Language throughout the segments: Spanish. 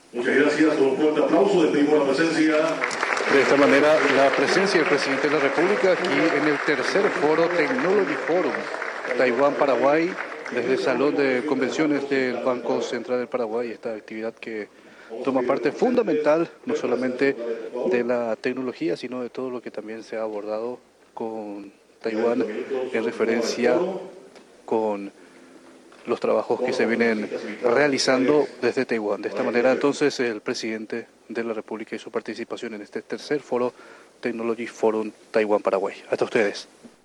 Muchas gracias, con un fuerte aplauso, despedimos la presencia. De esta manera, la presencia del presidente de la República aquí en el tercer foro Technology Forum, Taiwán-Paraguay, desde el Salón de Convenciones del Banco Central del Paraguay, esta actividad que toma parte fundamental no solamente de la tecnología, sino de todo lo que también se ha abordado con Taiwán en referencia con los trabajos que se vienen realizando desde Taiwán. De esta manera, entonces, el presidente de la República y su participación en este tercer foro Technology Forum Taiwán-Paraguay. Hasta ustedes.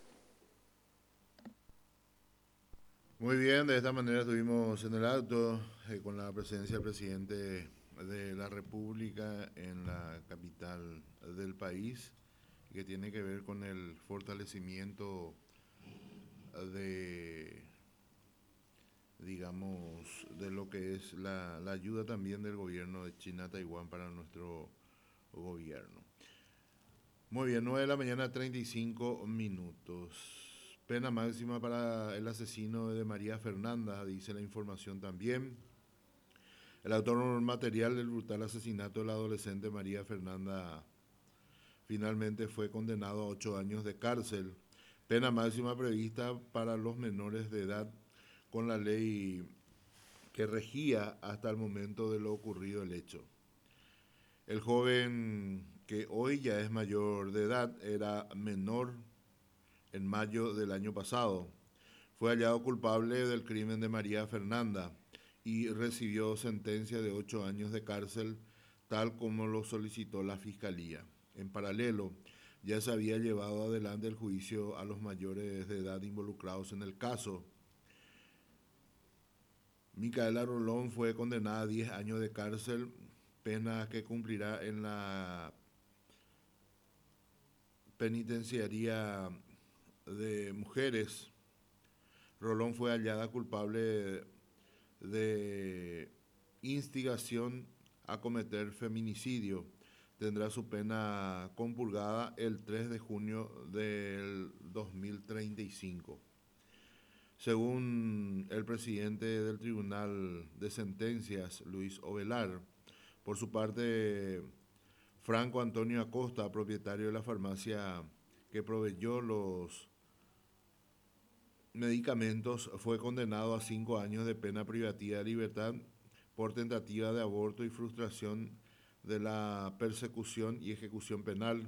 Muy bien, de esta manera estuvimos en el acto con la presencia del presidente de la República en la capital del país, que tiene que ver con el fortalecimiento de, digamos, de lo que es la ayuda también del gobierno de China a Taiwán para nuestro gobierno. Muy bien, 9 de la mañana, 35 minutos. Pena máxima para el asesino de María Fernanda, dice la información también. El autor material del brutal asesinato de la adolescente María Fernanda finalmente fue condenado a 8 años de cárcel. Pena máxima prevista para los menores de edad con la ley que regía hasta el momento de lo ocurrido el hecho. El joven, que hoy ya es mayor de edad, era menor en mayo del año pasado. Fue hallado culpable del crimen de María Fernanda y recibió sentencia de 8 años de cárcel, tal como lo solicitó la Fiscalía. En paralelo, ya se había llevado adelante el juicio a los mayores de edad involucrados en el caso. Micaela Rolón fue condenada a 10 años de cárcel, pena que cumplirá en la penitenciaría de mujeres. Rolón fue hallada culpable de instigación a cometer feminicidio. Tendrá su pena compurgada el 3 de junio del 2035. Según el presidente del Tribunal de Sentencias, Luis Ovelar, por su parte, Franco Antonio Acosta, propietario de la farmacia que proveyó los medicamentos, fue condenado a 5 años de pena privativa de libertad por tentativa de aborto y frustración de la persecución y ejecución penal.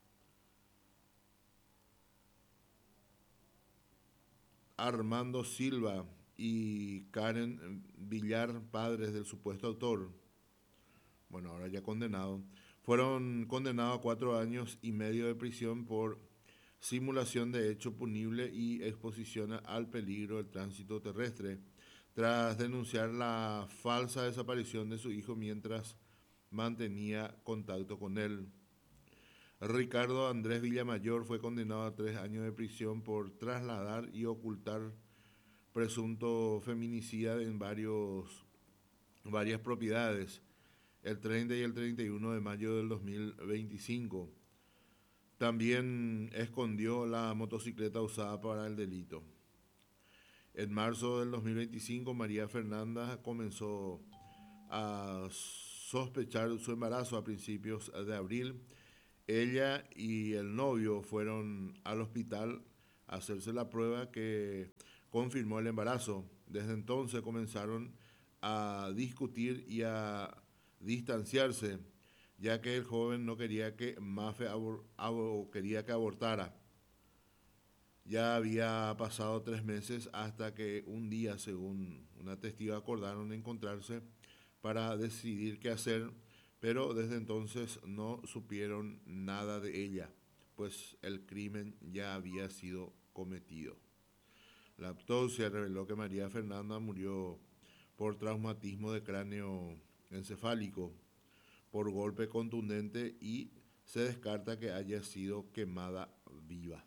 Armando Silva y Karen Villar, padres del supuesto autor, bueno, ahora ya condenado, fueron condenados a 4 años y medio de prisión por simulación de hecho punible y exposición al peligro del tránsito terrestre, tras denunciar la falsa desaparición de su hijo mientras mantenía contacto con él. Ricardo Andrés Villamayor fue condenado a 3 años de prisión por trasladar y ocultar presunto feminicida en varias propiedades, el 30 y el 31 de mayo del 2025. También escondió la motocicleta usada para el delito. En marzo del 2025, María Fernanda comenzó a sospechar su embarazo a principios de abril. Ella y el novio fueron al hospital a hacerse la prueba que confirmó el embarazo. Desde entonces comenzaron a discutir y a distanciarse, ya que el joven no quería que Mafe quería que abortara. Ya había pasado 3 meses hasta que un día, según una testigo, acordaron encontrarse para decidir qué hacer, pero desde entonces no supieron nada de ella, pues el crimen ya había sido cometido. La autopsia reveló que María Fernanda murió por traumatismo de cráneo encefálico, por golpe contundente, y se descarta que haya sido quemada viva.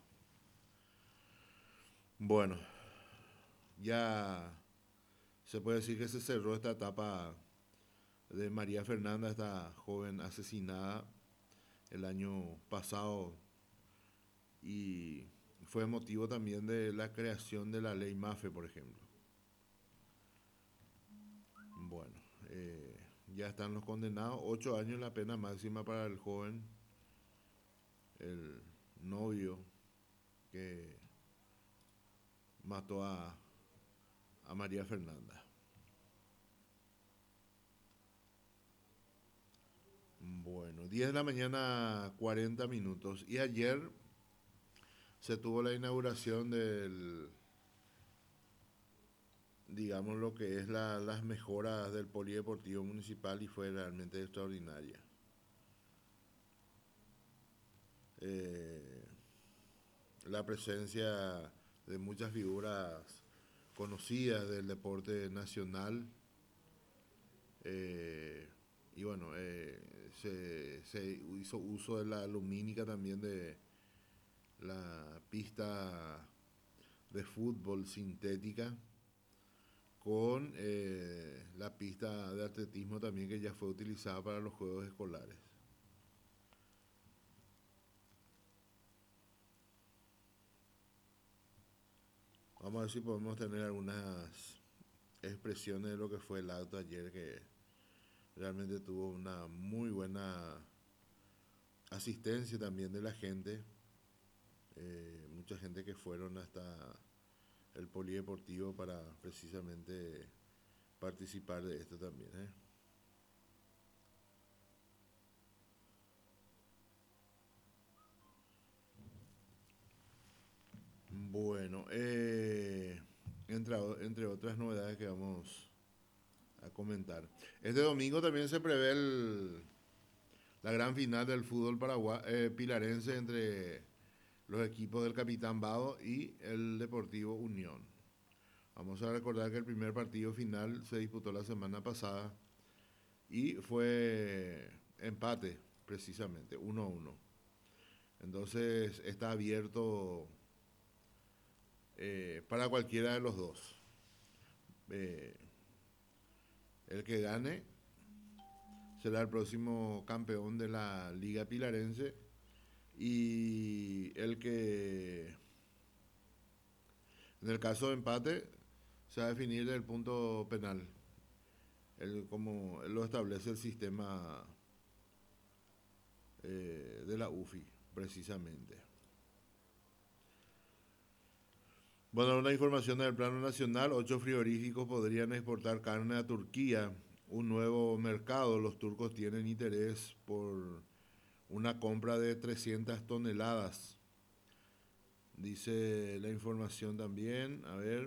Bueno, ya se puede decir que se cerró esta etapa de María Fernanda, esta joven asesinada el año pasado, y fue motivo también de la creación de la ley MAFE, por ejemplo. Bueno, ya están los condenados. 8 años la pena máxima para el joven, el novio que mató a María Fernanda. Bueno, 10 de la mañana, 40 minutos. Y ayer se tuvo la inauguración del, digamos, lo que es las mejoras del polideportivo municipal y fue realmente extraordinaria. La presencia de muchas figuras conocidas del deporte nacional, y bueno, se hizo uso de la lumínica también de la pista de fútbol sintética con la pista de atletismo también, que ya fue utilizada para los juegos escolares. Vamos a ver si podemos tener algunas expresiones de lo que fue el acto ayer, que realmente tuvo una muy buena asistencia también de la gente. Mucha gente que fueron hasta el polideportivo para precisamente participar de esto también. Bueno, entre otras novedades que vamos a comentar. Este domingo también se prevé la gran final del fútbol pilarense entre los equipos del Capitán Bado y el Deportivo Unión. Vamos a recordar que el primer partido final se disputó la semana pasada y fue empate, precisamente, 1-1. Entonces está abierto para cualquiera de los dos. El que gane será el próximo campeón de la Liga Pilarense y el que, en el caso de empate, se va a definir el punto penal, como lo establece el sistema de la UFI, precisamente. Bueno, una información del plano nacional: 8 frigoríficos podrían exportar carne a Turquía, un nuevo mercado. Los turcos tienen interés por una compra de 300 toneladas. Dice la información también, a ver.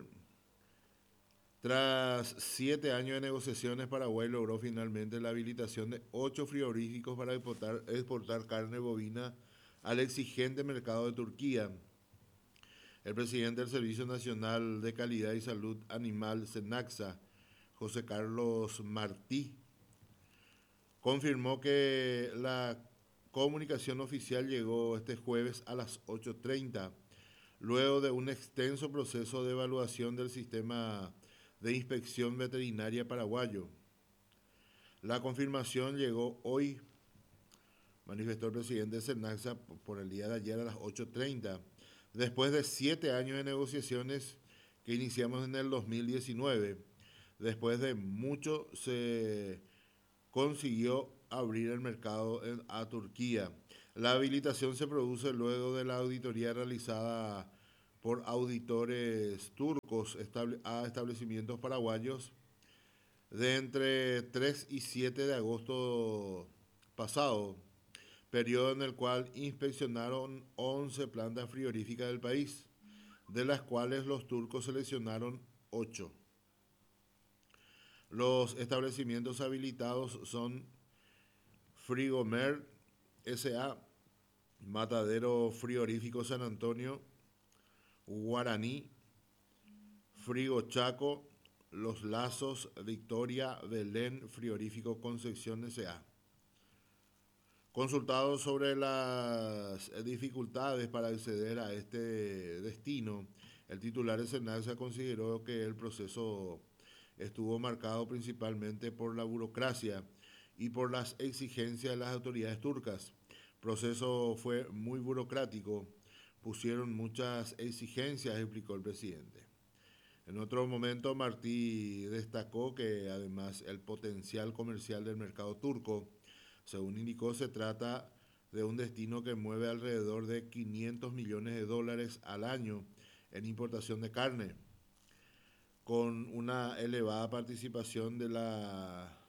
Tras 7 años de negociaciones, Paraguay logró finalmente la habilitación de 8 frigoríficos para exportar carne bovina al exigente mercado de Turquía. El presidente del Servicio Nacional de Calidad y Salud Animal, SENACSA, José Carlos Martí, confirmó que la comunicación oficial llegó este jueves a las 8:30, luego de un extenso proceso de evaluación del sistema de inspección veterinaria paraguayo. La confirmación llegó hoy, manifestó el presidente de SENACSA, por el día de ayer a las 8:30, después de 7 años de negociaciones que iniciamos en el 2019. Después de mucho se consiguió abrir el mercado a Turquía. La habilitación se produce luego de la auditoría realizada por auditores turcos a establecimientos paraguayos de entre 3 y 7 de agosto pasado, periodo en el cual inspeccionaron 11 plantas frigoríficas del país, de las cuales los turcos seleccionaron 8. Los establecimientos habilitados son Frigomer S.A., Matadero Frigorífico San Antonio, Guaraní, Frigo Chaco, Los Lazos, Victoria, Belén, Frigorífico Concepción S.A. Consultado sobre las dificultades para acceder a este destino, el titular de SENACSA consideró que el proceso estuvo marcado principalmente por la burocracia y por las exigencias de las autoridades turcas. El proceso fue muy burocrático, pusieron muchas exigencias, explicó el presidente. En otro momento, Martí destacó que además el potencial comercial del mercado turco, según indicó, se trata de un destino que mueve alrededor de 500 millones de dólares al año en importación de carne, con una elevada participación de la